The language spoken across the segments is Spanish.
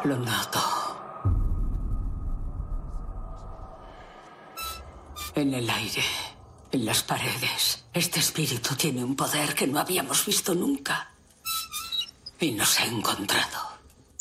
Lo noto. En el aire, en las paredes. Este espíritu tiene un poder que no habíamos visto nunca. Y nos ha encontrado.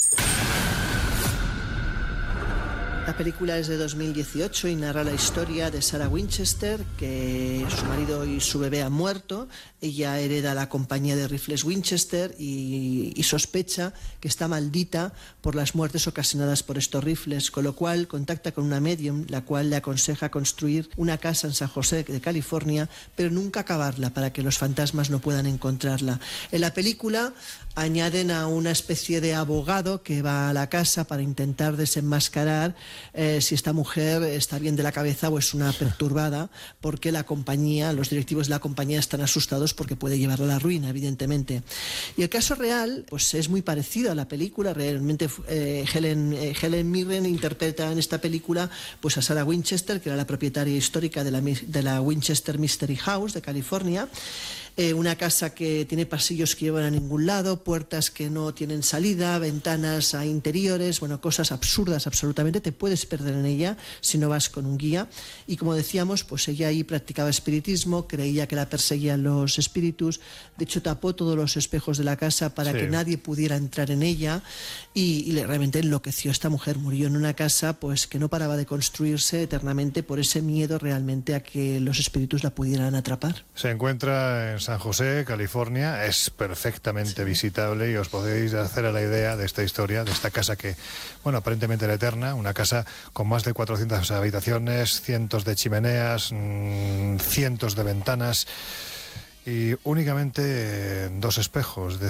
La película es de 2018 y narra la historia de Sarah Winchester, que su marido y su bebé han muerto. Ella hereda la compañía de rifles Winchester y sospecha que está maldita por las muertes ocasionadas por estos rifles, con lo cual contacta con una medium, la cual le aconseja construir una casa en San José de California, pero nunca acabarla para que los fantasmas no puedan encontrarla. En la película añaden a una especie de abogado que va a la casa para intentar desenmascarar si esta mujer está bien de la cabeza o es una perturbada, porque la compañía, los directivos de la compañía están asustados porque puede llevarla a la ruina, evidentemente. Y el caso real pues es muy parecido a la película. Realmente Helen Mirren interpreta en esta película pues a Sarah Winchester, que era la propietaria histórica de la Winchester Mystery House de California. Una casa que tiene pasillos que llevan a ningún lado, puertas que no tienen salida, ventanas a interiores, bueno, cosas absurdas absolutamente. Te puedes perder en ella si no vas con un guía. Y como decíamos, pues ella ahí practicaba espiritismo, creía que la perseguían los espíritus. De hecho, tapó todos los espejos de la casa para que nadie pudiera entrar en ella y realmente enloqueció. Esta mujer murió en una casa pues que no paraba de construirse eternamente por ese miedo realmente a que los espíritus la pudieran atrapar. Se encuentra en San José, California, es perfectamente visitable y os podéis hacer a la idea de esta historia, de esta casa que, bueno, aparentemente era eterna, una casa con más de 400 habitaciones, cientos de chimeneas, cientos de ventanas y únicamente 2 espejos.